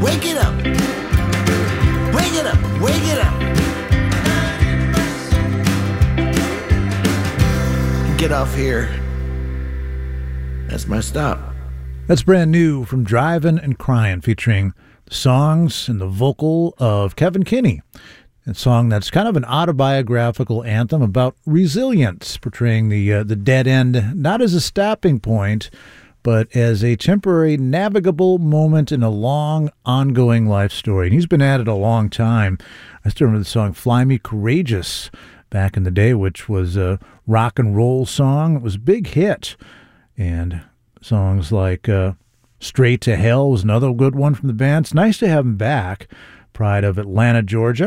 Wake it up. Wake it up. Wake it up. Get off here. That's my stop. That's brand new from Drivin' and Cryin', featuring the songs and the vocal of Kevin Kinney. A song that's kind of an autobiographical anthem about resilience, portraying the dead end not as a stopping point, but as a temporary navigable moment in a long, ongoing life story. And he's been at it a long time. I still remember the song Fly Me Courageous back in the day, which was a rock and roll song. It was a big hit. And songs like Straight to Hell was another good one from the band. It's nice to have him back. Pride of Atlanta, Georgia.